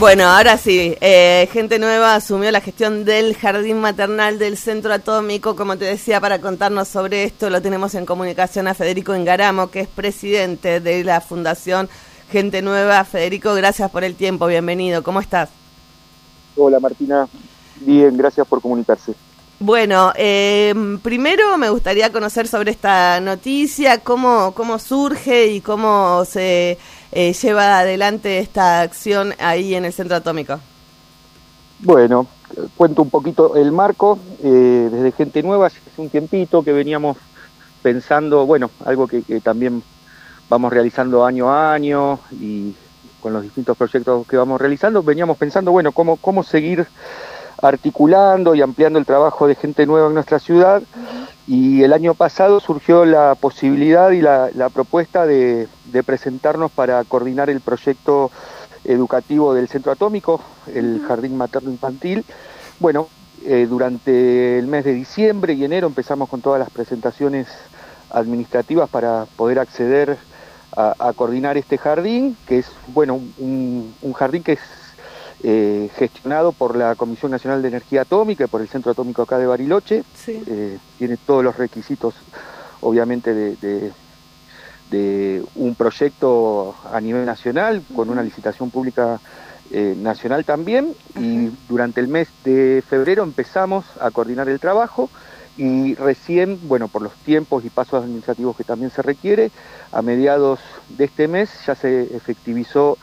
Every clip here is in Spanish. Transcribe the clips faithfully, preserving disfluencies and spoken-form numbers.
Bueno, ahora sí, eh, Gente Nueva asumió la gestión del jardín maternal del Centro Atómico. Como te decía, para contarnos sobre esto lo tenemos en comunicación a Federico Engaramo, que es presidente de la Fundación Gente Nueva. Federico, gracias por el tiempo, bienvenido, ¿cómo estás? Hola Martina, bien, gracias por comunicarse. Bueno, eh, primero me gustaría conocer sobre esta noticia, cómo, cómo surge y cómo se eh, lleva adelante esta acción ahí en el Centro Atómico. Bueno, cuento un poquito el marco. Eh, desde Gente Nueva hace un tiempito que veníamos pensando, bueno, algo que, que también vamos realizando año a año y con los distintos proyectos que vamos realizando, veníamos pensando, bueno, cómo, cómo seguir articulando y ampliando el trabajo de Gente Nueva en nuestra ciudad. Y el año pasado surgió la posibilidad y la, la propuesta de, de presentarnos para coordinar el proyecto educativo del Centro Atómico, el Jardín Materno Infantil. Bueno, eh, durante el mes de diciembre y enero empezamos con todas las presentaciones administrativas para poder acceder a, a coordinar este jardín, que es, bueno, un, un jardín que es Eh, gestionado por la Comisión Nacional de Energía Atómica y por el Centro Atómico acá de Bariloche. Sí. Eh, tiene todos los requisitos, obviamente, de, de, de un proyecto a nivel nacional, uh-huh. con una licitación pública eh, nacional también, uh-huh. y durante el mes de febrero empezamos a coordinar el trabajo, y recién, bueno, por los tiempos y pasos administrativos que también se requiere, a mediados de este mes ya se efectivizó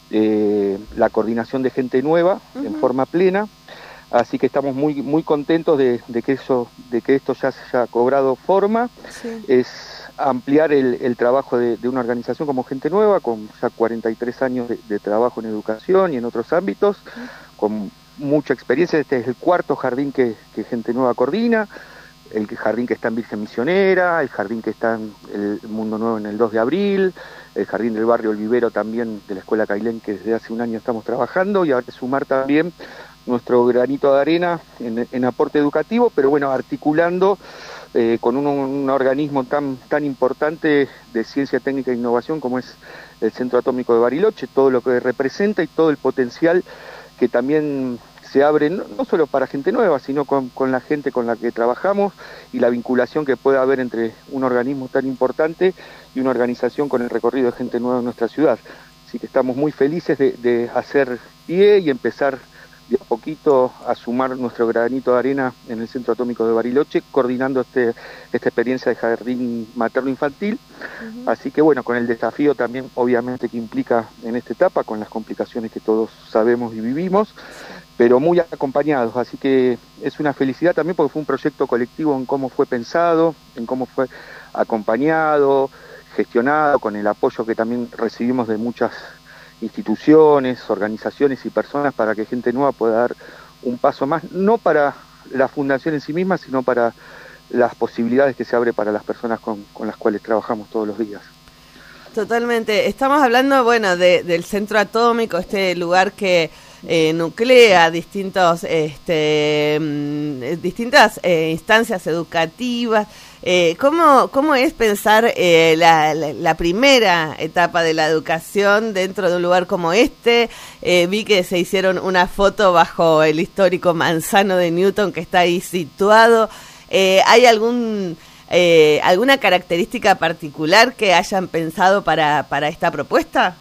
Eh, la coordinación de Gente Nueva, uh-huh. en forma plena, así que estamos muy muy contentos de, de que eso de que esto ya se haya cobrado forma. Sí. Es ampliar el, el trabajo de, de una organización como Gente Nueva, con ya cuarenta y tres años de, de trabajo en educación y en otros ámbitos, uh-huh. con mucha experiencia. Este es el cuarto jardín que, que Gente Nueva coordina, el jardín que está en Virgen Misionera, el jardín que está en el Mundo Nuevo en el dos de abril, el jardín del barrio El Vivero también de la Escuela Cailén, que desde hace un año estamos trabajando, y ahora sumar también nuestro granito de arena en, en aporte educativo, pero bueno, articulando eh, con un, un organismo tan, tan importante de ciencia, técnica e innovación como es el Centro Atómico de Bariloche, todo lo que representa y todo el potencial que también se abre, no, no solo para Gente Nueva, sino con, con la gente con la que trabajamos, y la vinculación que puede haber entre un organismo tan importante y una organización con el recorrido de Gente Nueva en nuestra ciudad. Así que estamos muy felices de, de hacer pie y empezar de a poquito a sumar nuestro granito de arena en el Centro Atómico de Bariloche, coordinando este, esta experiencia de jardín materno infantil. Uh-huh. Así que bueno, con el desafío también obviamente que implica en esta etapa, con las complicaciones que todos sabemos y vivimos, pero muy acompañados, así que es una felicidad también porque fue un proyecto colectivo en cómo fue pensado, en cómo fue acompañado, gestionado, con el apoyo que también recibimos de muchas instituciones, organizaciones y personas, para que Gente Nueva pueda dar un paso más, no para la fundación en sí misma, sino para las posibilidades que se abre para las personas con, con las cuales trabajamos todos los días. Totalmente, estamos hablando, bueno, de, del Centro Atómico, este lugar que eh, nuclea distintos, este, mm, distintas eh, instancias educativas. Eh, ¿cómo, ¿Cómo es pensar eh, la, la, la primera etapa de la educación dentro de un lugar como este? Eh, vi que se hicieron una foto bajo el histórico manzano de Newton que está ahí situado. Eh, ¿Hay algún... Eh, ¿alguna característica particular que hayan pensado para, para esta propuesta?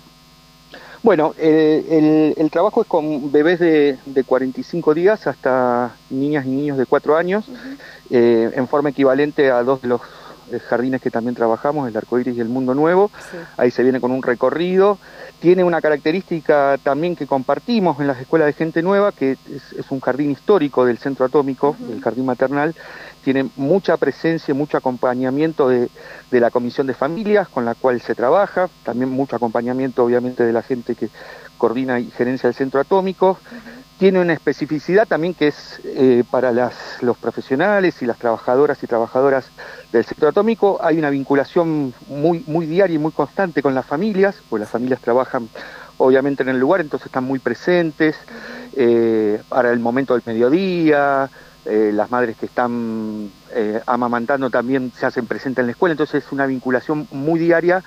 Bueno, el, el, el trabajo es con bebés de, de cuarenta y cinco días hasta niñas y niños de cuatro años, uh-huh. eh, en forma equivalente a dos de los jardines que también trabajamos, el Arcoíris y el Mundo Nuevo. Sí. Ahí se viene con un recorrido. Tiene una característica también que compartimos en las escuelas de Gente Nueva, que es, es un jardín histórico del Centro Atómico, uh-huh. el jardín maternal. Tiene mucha presencia, mucho acompañamiento de, de la Comisión de Familias con la cual se trabaja, también mucho acompañamiento obviamente de la gente que coordina y gerencia el Centro Atómico. Uh-huh. Tiene una especificidad también que es eh, para las, los profesionales y las trabajadoras y trabajadoras del Centro Atómico. Hay una vinculación muy, muy diaria y muy constante con las familias, pues las familias trabajan obviamente en el lugar, entonces están muy presentes. Uh-huh. eh, para el momento del mediodía, Eh, las madres que están eh, amamantando también se hacen presentes en la escuela, entonces es una vinculación muy diaria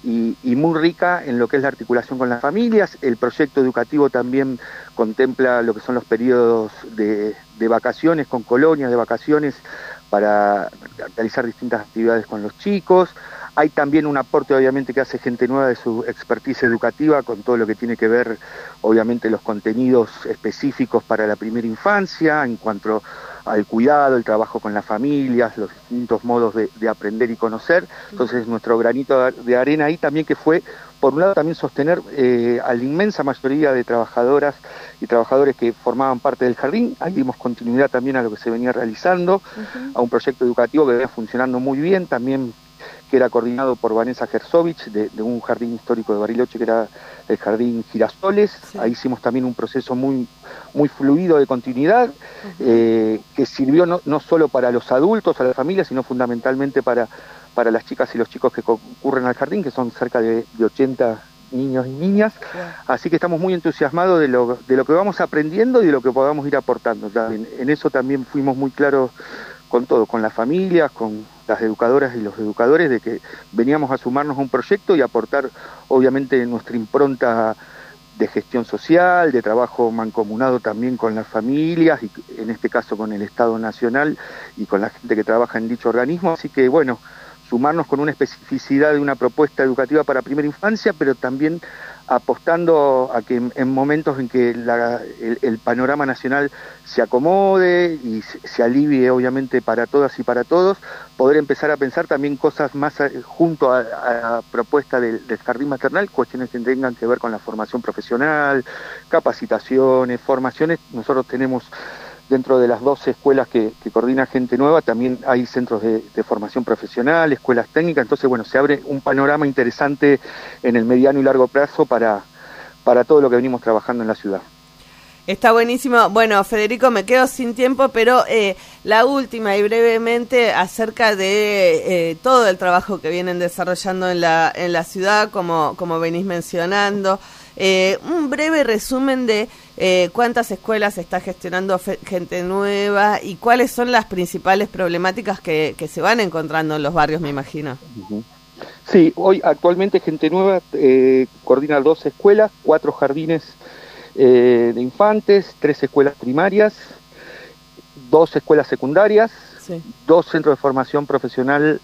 y, y muy rica en lo que es la articulación con las familias. El proyecto educativo también contempla lo que son los periodos de, de vacaciones, con colonias de vacaciones, para realizar distintas actividades con los chicos. Hay también un aporte, obviamente, que hace Gente Nueva de su expertise educativa con todo lo que tiene que ver, obviamente, los contenidos específicos para la primera infancia, en cuanto al cuidado, el trabajo con las familias, los distintos modos de, de aprender y conocer. Entonces, nuestro granito de arena ahí también, que fue, por un lado, también sostener eh, a la inmensa mayoría de trabajadoras y trabajadores que formaban parte del jardín. Ahí dimos continuidad también a lo que se venía realizando, uh-huh. a un proyecto educativo que venía funcionando muy bien, también que era coordinado por Vanessa Gersovich, de, de un jardín histórico de Bariloche, que era el Jardín Girasoles. Sí. Ahí hicimos también un proceso muy, muy fluido de continuidad, uh-huh. eh, que sirvió no, no solo para los adultos, a las familias, sino fundamentalmente para, para las chicas y los chicos que concurren al jardín, que son cerca de, de ochenta niños y niñas. Yeah. Así que estamos muy entusiasmados de lo, de lo que vamos aprendiendo y de lo que podamos ir aportando. En, en eso también fuimos muy claros con todo, con las familias, con las educadoras y los educadores, de que veníamos a sumarnos a un proyecto y aportar, obviamente, nuestra impronta de gestión social, de trabajo mancomunado también con las familias, y en este caso con el Estado Nacional y con la gente que trabaja en dicho organismo. Así que, bueno, sumarnos con una especificidad de una propuesta educativa para primera infancia, pero también apostando a que en, en momentos en que la, el, el panorama nacional se acomode y se, se alivie, obviamente, para todas y para todos, poder empezar a pensar también cosas más a, junto a, a la propuesta del, del jardín maternal, cuestiones que tengan que ver con la formación profesional, capacitaciones, formaciones. Nosotros tenemos, dentro de las doce escuelas que, que coordina Gente Nueva, también hay centros de, de formación profesional, escuelas técnicas. Entonces, bueno, se abre un panorama interesante en el mediano y largo plazo para, para todo lo que venimos trabajando en la ciudad. Está buenísimo. Bueno, Federico, me quedo sin tiempo, pero eh, la última y brevemente acerca de eh, todo el trabajo que vienen desarrollando en la, en la ciudad, como, como venís mencionando. Eh, un breve resumen de eh, cuántas escuelas está gestionando Fe- Gente Nueva y cuáles son las principales problemáticas que, que se van encontrando en los barrios, me imagino. Uh-huh. Sí, hoy actualmente Gente Nueva eh, coordina dos escuelas, cuatro jardines eh, de infantes, tres escuelas primarias, dos escuelas secundarias, sí. dos centros de formación profesional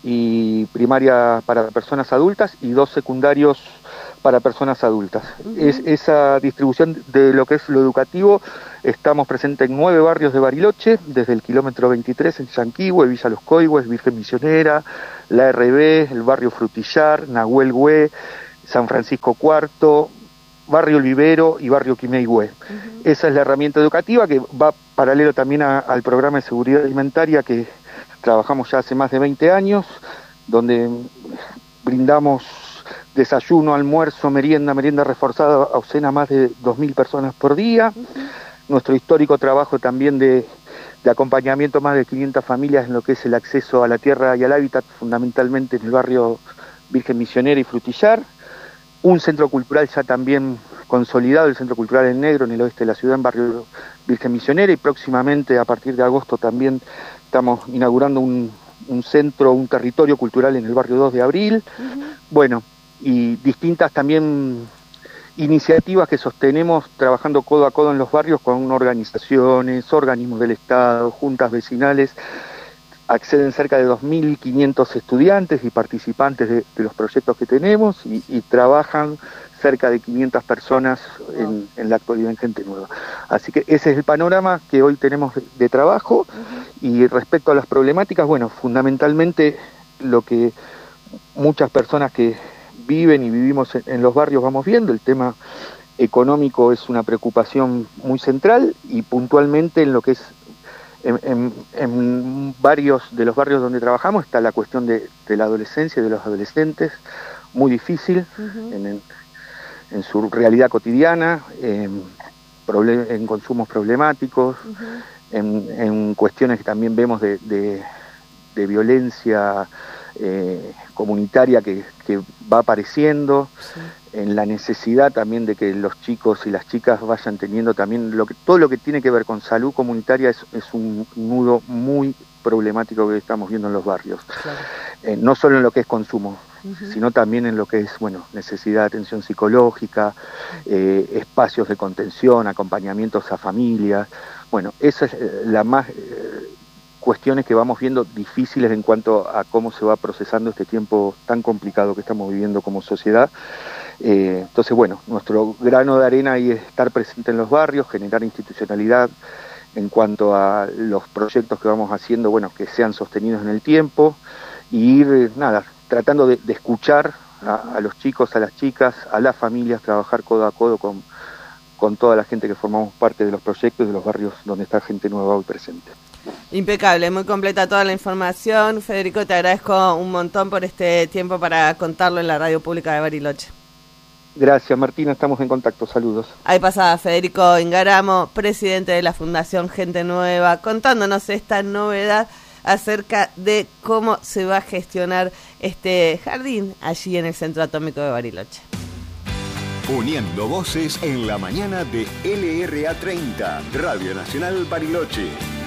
y primaria para personas adultas y dos secundarios para personas adultas. Uh-huh. Es, esa distribución de lo que es lo educativo, estamos presentes en nueve barrios de Bariloche, desde el kilómetro veintitrés en Yanquihue, Villa Los Coihues, Virgen Misionera, la R B, el barrio Frutillar, Nahuel Güe, San Francisco Cuarto, barrio El Vivero y barrio Quimei-Güe. Uh-huh. Esa es la herramienta educativa que va paralelo también a, al programa de seguridad alimentaria que trabajamos ya hace más de veinte años, donde brindamos desayuno, almuerzo, merienda, merienda reforzada a cena más de dos mil personas por día. Uh-huh. Nuestro histórico trabajo también de, de acompañamiento a más de quinientas familias en lo que es el acceso a la tierra y al hábitat, fundamentalmente en el barrio Virgen Misionera y Frutillar. Un centro cultural ya también consolidado, el Centro Cultural El Negro, en el oeste de la ciudad, en barrio Virgen Misionera, y próximamente, a partir de agosto, también estamos inaugurando un, un centro, un territorio cultural en el barrio dos de abril. Uh-huh. Bueno, y distintas también iniciativas que sostenemos trabajando codo a codo en los barrios con organizaciones, organismos del Estado, juntas vecinales. Acceden cerca de dos mil quinientos estudiantes y participantes de, de los proyectos que tenemos y, y trabajan cerca de quinientas personas en, en la actualidad en Gente Nueva. Así que ese es el panorama que hoy tenemos de, de trabajo. Uh-huh. Y respecto a las problemáticas, bueno, fundamentalmente lo que muchas personas que viven y vivimos en, en los barrios vamos viendo, el tema económico es una preocupación muy central, y puntualmente en lo que es en, en, en varios de los barrios donde trabajamos está la cuestión de, de la adolescencia y de los adolescentes, muy difícil. Uh-huh. en, en, en su realidad cotidiana, en, problem, en consumos problemáticos, uh-huh. en, en cuestiones que también vemos de, de, de violencia eh, comunitaria que, que va apareciendo, sí. En la necesidad también de que los chicos y las chicas vayan teniendo también lo que, todo lo que tiene que ver con salud comunitaria es, es un nudo muy problemático que estamos viendo en los barrios, claro. eh, no solo en lo que es consumo, uh-huh. sino también en lo que es, bueno, necesidad de atención psicológica, eh, espacios de contención, acompañamientos a familias. Bueno, esa es la más eh, cuestiones que vamos viendo difíciles en cuanto a cómo se va procesando este tiempo tan complicado que estamos viviendo como sociedad. Eh, entonces, bueno, nuestro grano de arena ahí es estar presente en los barrios, generar institucionalidad en cuanto a los proyectos que vamos haciendo, bueno, que sean sostenidos en el tiempo, y ir, nada, tratando de, de escuchar a, a los chicos, a las chicas, a las familias, trabajar codo a codo con, con toda la gente que formamos parte de los proyectos de los barrios donde está Gente Nueva hoy presente. Impecable, muy completa toda la información. Federico, te agradezco un montón por este tiempo para contarlo en la radio pública de Bariloche. Gracias, Martina, estamos en contacto, saludos. Ahí pasaba Federico Ingaramo, presidente de la Fundación Gente Nueva, contándonos esta novedad acerca de cómo se va a gestionar este jardín allí en el Centro Atómico de Bariloche. Uniendo voces en la mañana de L R A treinta, Radio Nacional Bariloche.